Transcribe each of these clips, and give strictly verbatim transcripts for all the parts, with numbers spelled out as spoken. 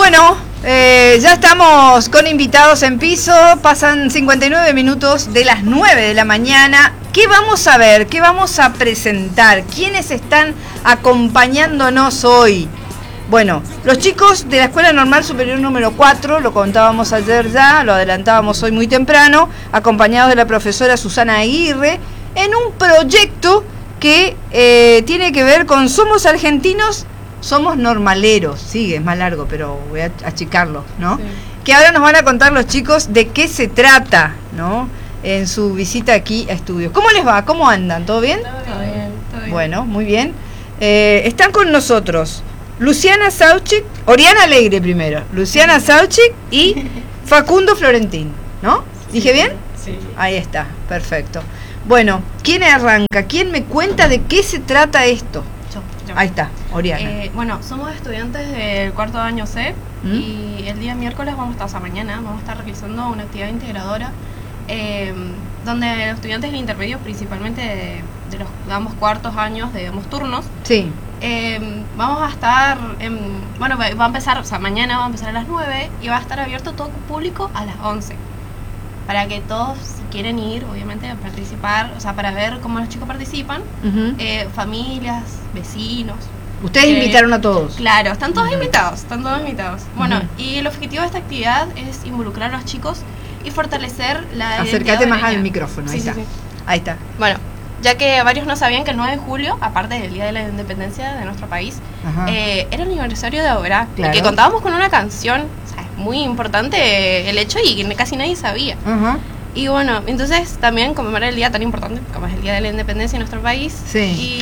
Bueno, eh, ya estamos con invitados en piso, pasan cincuenta y nueve minutos de las nueve de la mañana. ¿Qué vamos a ver? ¿Qué vamos a presentar? ¿Quiénes están acompañándonos hoy? Bueno, los chicos de la Escuela Normal Superior número cuatro, lo contábamos ayer ya, lo adelantábamos hoy muy temprano, acompañados de la profesora Susana Aguirre, en un proyecto que eh, tiene que ver con Somos Argentinos, Somos Normaleros. Sigue, es más largo, pero voy a achicarlo, ¿no? Sí. Que ahora nos van a contar los chicos de qué se trata, ¿no? En su visita aquí a estudios. ¿Cómo les va? ¿Cómo andan? ¿Todo bien? Todo bien, todo bien. Bueno, muy bien. Eh, están con nosotros Luciana Sauchik, Oriana Alegre primero, Luciana Sauchik y Facundo Florentín, ¿no? ¿Dije bien? Sí. Ahí está, perfecto. Bueno, ¿quién arranca? ¿Quién me cuenta de qué se trata esto? Yo, yo. Ahí está, Oriana. Eh, bueno, somos estudiantes del cuarto año C ¿Mm? Y el día miércoles vamos a estar, o sea, mañana vamos a estar realizando una actividad integradora eh, donde los estudiantes del intermedio, principalmente de, de los digamos, cuartos años de digamos, turnos, sí. Eh, vamos a estar, en, bueno, va a empezar, o sea, mañana va a empezar a las nueve y va a estar abierto todo público a las once. Para que todos, si quieren ir, obviamente, a participar, o sea, para ver cómo los chicos participan, uh-huh. eh, familias, vecinos. ¿Ustedes eh, invitaron a todos? Claro, están todos uh-huh. invitados, están todos invitados. Bueno, uh-huh. y el objetivo de esta actividad es involucrar a los chicos y fortalecer la Acércate más al micrófono, ahí sí, está. Sí, sí. Ahí está. Bueno, ya que varios no sabían que el nueve de julio, aparte del Día de la Independencia de nuestro país, eh, era el aniversario de Oberá, claro. Que contábamos con una canción, o sea, es muy importante el hecho y que casi nadie sabía. Uh-huh. Y bueno, entonces también conmemorar el día tan importante como es el Día de la Independencia de nuestro país. Sí.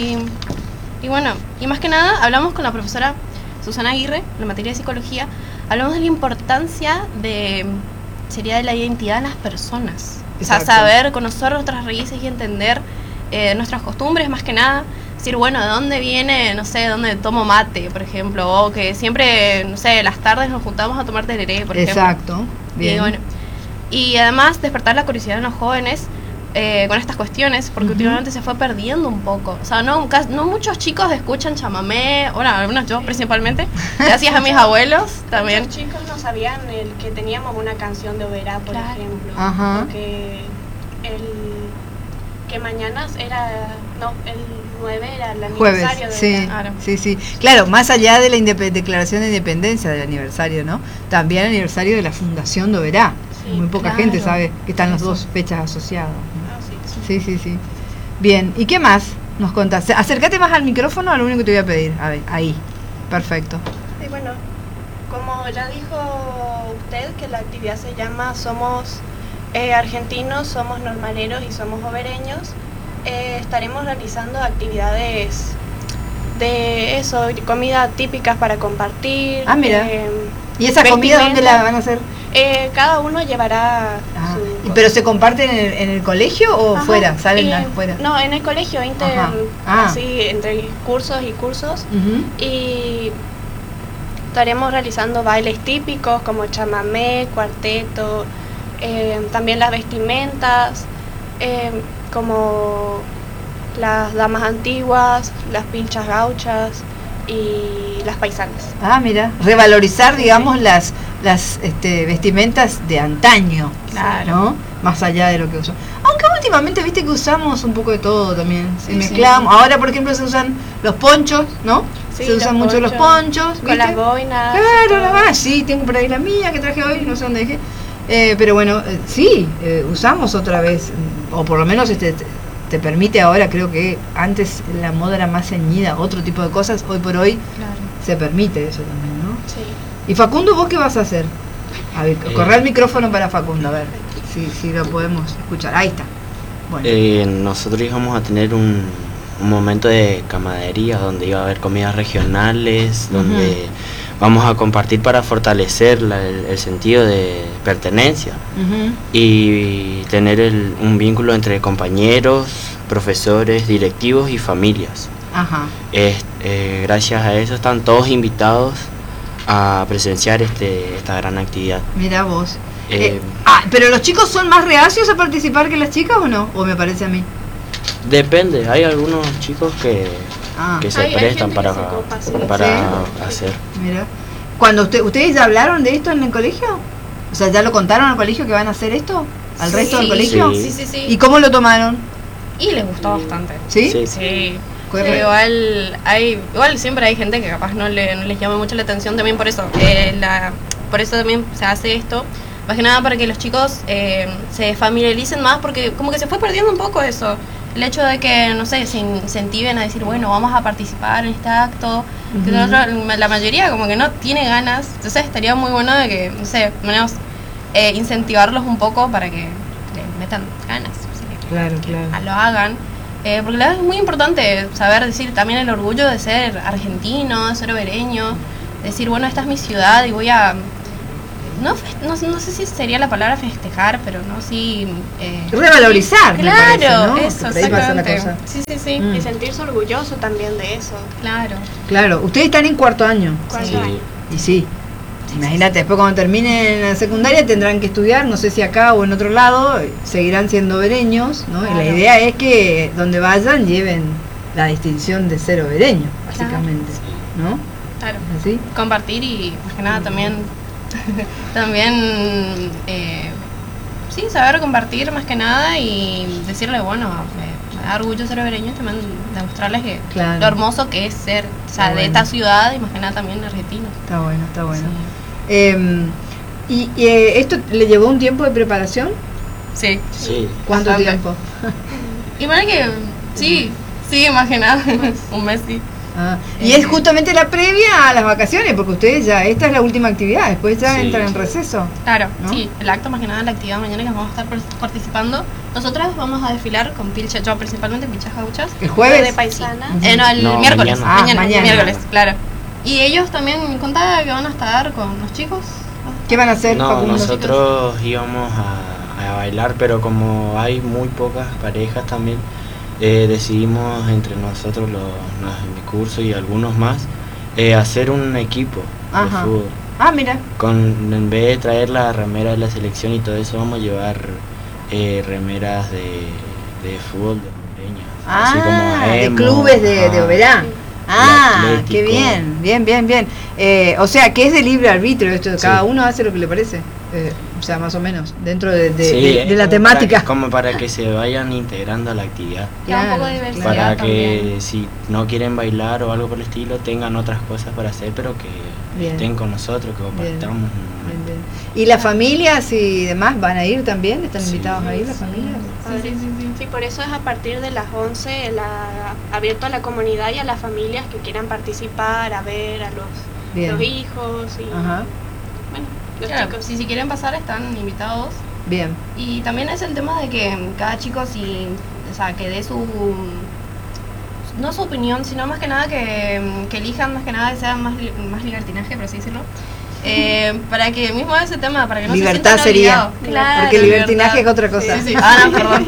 Y, y bueno, y más que nada hablamos con la profesora Susana Aguirre, en la materia de psicología, hablamos de la importancia de, sería de la identidad de las personas. Exacto. O sea, saber, conocer nuestras raíces y entender Eh, nuestras costumbres, más que nada, decir, bueno, ¿de dónde viene, no sé, dónde tomo mate, por ejemplo? O que siempre, no sé, las tardes nos juntamos a tomar tereré, por ejemplo. Exacto, bien. Y, bueno, y además despertar la curiosidad en los jóvenes eh, con estas cuestiones, porque uh-huh. últimamente se fue perdiendo un poco. O sea, no, no muchos chicos escuchan chamamé, bueno, algunos yo principalmente, gracias a mis abuelos también. Muchos chicos no sabían el que teníamos una canción de Oberá, por claro. ejemplo. Ajá. Porque el... que mañana era, no, el nueve era el aniversario. Jueves, de sí, la... sí, sí. Claro, más allá de la indep- declaración de independencia del aniversario, ¿no? También el aniversario de la fundación de Oberá. Sí, muy poca claro. gente sabe que están las dos fechas asociadas, ¿no? Ah, sí, sí. sí, sí, sí. Bien, ¿y qué más nos contás? Acércate más al micrófono, a lo único que te voy a pedir. A ver, ahí, perfecto. Sí, bueno, como ya dijo usted, que la actividad se llama Somos... Eh, argentinos, somos normaleros y somos obereños, eh, estaremos realizando actividades de eso, comida típicas para compartir. Ah, mira. Eh, ¿Y esa comida dónde la van a hacer? Eh, cada uno llevará ah, su... ¿Pero se comparten en el, en el colegio o Ajá, fuera? ¿Salen eh, fuera? No, en el colegio, inter, ah. así, entre cursos y cursos. Uh-huh. Y estaremos realizando bailes típicos como chamamé, cuarteto, Eh, también las vestimentas, eh, como las damas antiguas, las pilchas gauchas y las paisanas. Ah, mira, revalorizar, digamos, las las este, vestimentas de antaño, claro, ¿no? Más allá de lo que usó. Aunque últimamente, viste que usamos un poco de todo también, sí, sí, mezclamos. Sí. Ahora, por ejemplo, se usan los ponchos, ¿no? Sí, se usan mucho ponchos, los ponchos, ¿viste? con las boinas. Claro, la boina, sí, tengo por ahí la mía que traje hoy, no sé dónde dejé. Eh, pero bueno, eh, sí, eh, usamos otra vez, o por lo menos este te, te permite ahora, creo que antes la moda era más ceñida, otro tipo de cosas, hoy por hoy claro. se permite eso también, ¿no? Sí. Y Facundo, ¿vos qué vas a hacer? A ver, eh, corre el micrófono para Facundo, a ver si, si lo podemos escuchar. Ahí está. Bueno. Eh, nosotros íbamos a tener un, un momento de camaradería donde iba a haber comidas regionales, donde... Uh-huh. Vamos a compartir para fortalecer la, el, el sentido de pertenencia uh-huh. y tener el, un vínculo entre compañeros, profesores, directivos y familias. Ajá. Es, eh, gracias a eso están todos invitados a presenciar este, esta gran actividad. Mira vos. Eh, eh, ah, ¿pero los chicos son más reacios a participar que las chicas o no? ¿O me parece a mí? Depende, hay algunos chicos que... Ah. que se hay, prestan hay para, se copa, sí. para ¿Sí? hacer. Mira. Cuando usted, ¿ustedes ya hablaron de esto en el colegio? O sea, ¿ya lo contaron al colegio que van a hacer esto? ¿Al Sí, resto del colegio? Sí, sí, sí. ¿Y cómo lo tomaron? Y les gustó bastante. ¿Sí? Sí. Sí. Correcto. Sí, igual hay igual siempre hay gente que capaz no, le, no les llama mucho la atención también por eso. Eh, la, por eso también se hace esto. Más que nada para que los chicos eh, se familiaricen más, porque como que se fue perdiendo un poco eso. El hecho de que, no sé, se incentiven a decir, bueno, vamos a participar en este acto. Que Ujú. nosotros, la mayoría como que no tiene ganas. Entonces estaría muy bueno de que, no sé, menos eh, incentivarlos un poco para que le metan ganas. Así que, Claro, que claro. lo hagan. Eh, porque la verdad es muy importante saber decir también el orgullo de ser argentino, de ser obereño. Decir, bueno, esta es mi ciudad y voy a... No, fest- no, no sé si sería la palabra festejar, pero no, sí... Eh, Revalorizar, me claro, parece, ¿no? eso, Que por ahí pasa la exactamente. cosa. Sí, sí, sí, Mm. Y sentirse orgulloso también de eso. claro. Claro, ustedes están en cuarto año. Cuarto Sí. año. Y sí, imagínate, después cuando terminen la secundaria tendrán que estudiar, no sé si acá o en otro lado, seguirán siendo obereños, ¿no? Y la Claro. idea es que donde vayan lleven la distinción de ser obereño, básicamente, ¿no? Claro. ¿Así? Compartir y más que nada también también eh, sí, saber compartir más que nada y decirle, bueno, me, me da orgullo ser obereño y también demostrarles que Claro. lo hermoso que es ser, o sea, Está de bueno. esta ciudad y más que nada también argentino. Está bueno, está bueno. Sí. Eh, ¿Y, y, eh, esto le llevó un tiempo de preparación? Sí. Sí. ¿Cuánto Bastante. tiempo? Y bueno que sí, sí, más que nada, un mes sí. Ah, y es justamente la previa a las vacaciones, porque ustedes ya, esta es la última actividad, después ya Sí. entran en receso. Claro, ¿No? sí, el acto más que nada, la actividad mañana que vamos a estar par- participando. Nosotras vamos a desfilar con pilcha, yo principalmente pilchas gauchas. ¿El jueves? De paisana. Ujú. Eh, no, el No, miércoles. mañana. Ah, Mañana, mañana. miércoles, claro. Y ellos también contaba que van a estar con los chicos. ¿Qué van a hacer, No, Facundo? nosotros íbamos a, a bailar, pero como hay muy pocas parejas también, eh, decidimos entre nosotros, los, los de mi curso y algunos más, eh, hacer un equipo Ajá. de fútbol. Ah, mira. Con, en vez de traer la remera de la selección y todo eso, vamos a llevar eh, remeras de, de fútbol de Obereña. Así como Ah, de Emo, clubes de, de ajá. Oberá. Ah, Atlético. qué bien, bien, bien, bien. Eh, o sea, que es de libre arbitrio esto, Sí. cada uno hace lo que le parece. Eh, o sea, más o menos, dentro de, de- Sí, de- es de la como temática. para que- como para que se vayan integrando a la actividad. Ya un poco de Claro, diversidad. Para que también. si no quieren bailar o algo por el estilo, tengan otras cosas para hacer, pero que Bien. estén con nosotros, que compartamos. un Bien, momento. bien. ¿Y las familias y demás van a ir también? ¿Están Sí. invitados a ir las familias? Sí, sí, sí, sí. Sí, por eso es a partir de las once la, abierto a la comunidad y a las familias que quieran participar, a ver a los, Bien. los hijos y Ajá, bueno, los Claro, chicos. si, si quieren pasar están invitados. bien. Y también es el tema de que cada chico, si, o sea, que dé su, no su opinión, sino más que nada que, que elijan más que nada que sea más, li- más libertinaje, por así decirlo. Eh, para que mismo ese tema, para que no Libertad se sientan sería. obligados. Claro, Porque libertinaje libertad. es otra cosa. Sí, sí. Ah, no, perdón.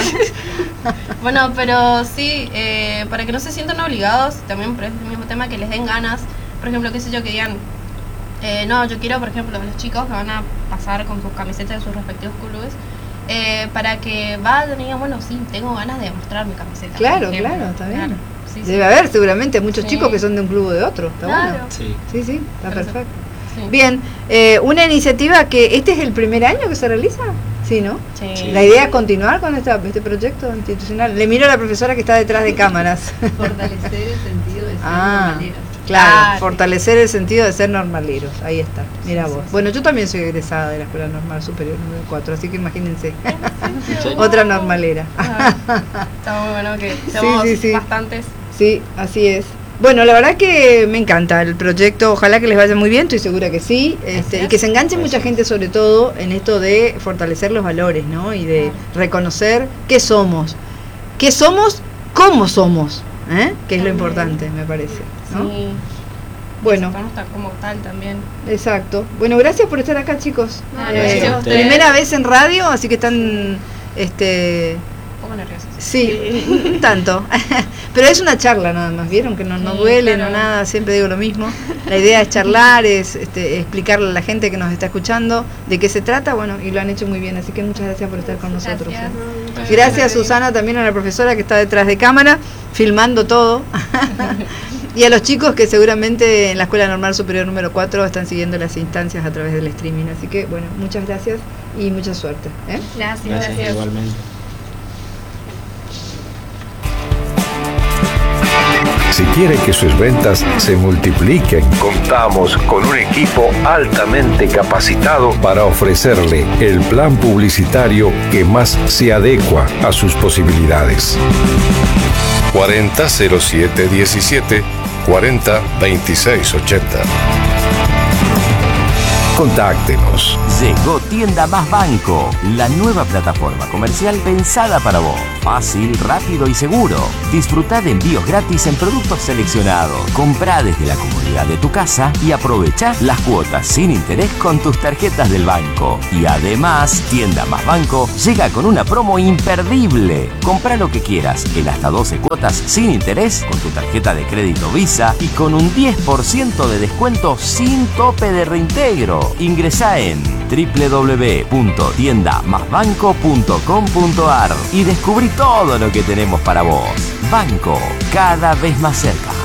Bueno, pero sí, eh, para que no se sientan obligados, también por el mismo tema, que les den ganas. Por ejemplo, qué sé yo, que digan, eh, no, yo quiero, por ejemplo, los chicos que van a pasar con sus camisetas de sus respectivos clubes, eh, para que vayan y digan, bueno, sí, tengo ganas de mostrar mi camiseta. por Claro, ejemplo. claro, está bien. Claro, sí, sí. Debe haber seguramente muchos Sí. chicos que son de un club o de otro. Está Claro. bueno. Sí. Sí, sí, está Por eso. perfecto. Sí. Bien, eh, una iniciativa que este es el primer año que se realiza, sí, ¿no? Sí. Sí. La idea es continuar con esta, este proyecto institucional. Le miro a la profesora que está detrás de cámaras. Fortalecer el sentido de ser Ah, normaleros. claro, Claro. fortalecer el sentido de ser normaleros. Ahí está, mira Sí, vos. sí, sí. Bueno, yo también soy egresada de la Escuela Normal Superior número cuatro, así que imagínense. Sí. Otra normalera. Ah, está muy bueno que seamos sí, sí. bastantes. Sí, así es. Bueno, la verdad que me encanta el proyecto, ojalá que les vaya muy bien, estoy segura que sí, este, y que se enganche mucha gente sobre todo en esto de fortalecer los valores, ¿no? Y de reconocer qué somos, qué somos, cómo somos, ¿eh? Que es lo También. importante, me parece, ¿no? Sí. Bueno, Estamos ta- como tal también. exacto. Bueno, gracias por estar acá, chicos. No, Eh, gracias a ustedes. primera vez en radio, así que están, este, Un poco nerviosos. sí, un tanto. Pero es una charla nada más, ¿vieron? Que no, no Sí, duele, claro. no nada, siempre digo lo mismo. La idea es charlar, es este, explicarle a la gente que nos está escuchando de qué se trata, bueno, y lo han hecho muy bien, así que muchas gracias por estar con nosotros. Gracias. ¿eh? Gracias, Susana, también a la profesora que está detrás de cámara, filmando todo. Y a los chicos que seguramente en la Escuela Normal Superior número cuatro están siguiendo las instancias a través del streaming. Así que, bueno, muchas gracias y mucha suerte. ¿eh? Gracias. Gracias, Gracias. igualmente. Si quiere que sus ventas se multipliquen, contamos con un equipo altamente capacitado para ofrecerle el plan publicitario que más se adecua a sus posibilidades. cuarenta cero siete diecisiete cuarenta veintiséis ochenta. Contáctenos. Llegó Tienda Más Banco, la nueva plataforma comercial pensada para vos. Fácil, rápido y seguro. Disfrutá de envíos gratis en productos seleccionados. Comprá desde la comodidad de tu casa y aprovechá las cuotas sin interés con tus tarjetas del banco. Y además, Tienda Más Banco llega con una promo imperdible. Comprá lo que quieras en hasta doce cuotas sin interés con tu tarjeta de crédito Visa y con un diez por ciento de descuento sin tope de reintegro. Ingresá en doble u doble u doble u punto tienda más banco punto com punto a r y descubrí todo lo que tenemos para vos. Banco, cada vez más cerca.